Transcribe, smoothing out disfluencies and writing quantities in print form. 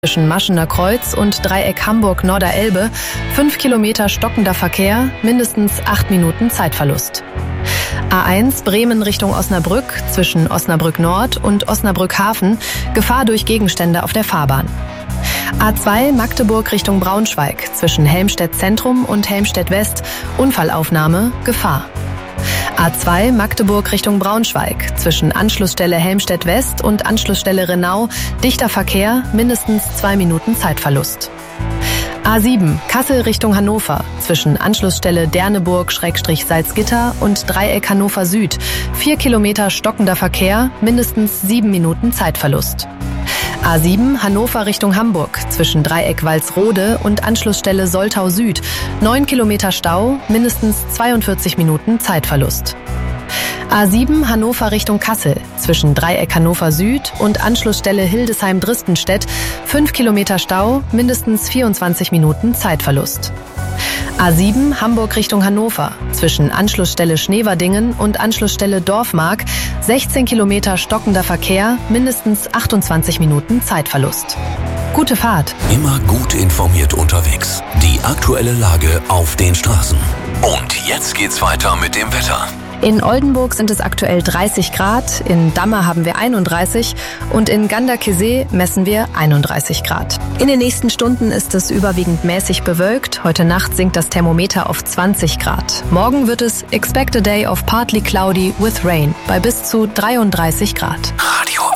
Zwischen Maschener Kreuz und Dreieck Hamburg-Norderelbe 5 Kilometer stockender Verkehr, mindestens 8 Minuten Zeitverlust. A1 Bremen Richtung Osnabrück zwischen Osnabrück Nord und Osnabrück Hafen, Gefahr durch Gegenstände auf der Fahrbahn. A2 Magdeburg Richtung Braunschweig zwischen Helmstedt Zentrum und Helmstedt West, Unfallaufnahme, Gefahr. A2 Magdeburg Richtung Braunschweig zwischen Anschlussstelle Helmstedt West und Anschlussstelle Renau, dichter Verkehr, mindestens 2 Minuten Zeitverlust. A7 Kassel Richtung Hannover zwischen Anschlussstelle Derneburg-Salzgitter und Dreieck Hannover Süd, 4 Kilometer stockender Verkehr, mindestens 7 Minuten Zeitverlust. A7 Hannover Richtung Hamburg zwischen Dreieck Walsrode und Anschlussstelle Soltau Süd, 9 Kilometer Stau, mindestens 42 Minuten Zeitverlust. A7 Hannover Richtung Kassel zwischen Dreieck Hannover Süd und Anschlussstelle Hildesheim-Dristenstedt, 5 Kilometer Stau, mindestens 24 Minuten Zeitverlust. A7 Hamburg Richtung Hannover zwischen Anschlussstelle Schneverdingen und Anschlussstelle Dorfmark, 16 Kilometer stockender Verkehr, mindestens 28 Minuten Zeitverlust. Gute Fahrt! Immer gut informiert unterwegs. Die aktuelle Lage auf den Straßen. Und jetzt geht's weiter mit dem Wetter. In Oldenburg sind es aktuell 30 Grad, in Dammer haben wir 31 und in Ganderkesee messen wir 31 Grad. In den nächsten Stunden ist es überwiegend mäßig bewölkt. Heute Nacht sinkt das Thermometer auf 20 Grad. Morgen wird es expect a day of partly cloudy with rain bei bis zu 33 Grad.